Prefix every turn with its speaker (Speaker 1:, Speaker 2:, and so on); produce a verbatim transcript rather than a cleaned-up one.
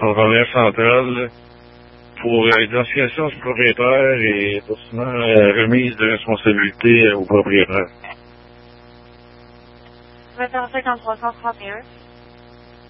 Speaker 1: centrale centrale pour euh, identification du propriétaire et forcément euh, remise de responsabilité au propriétaire.
Speaker 2: vingt et un cinquante-trois cent trente et un.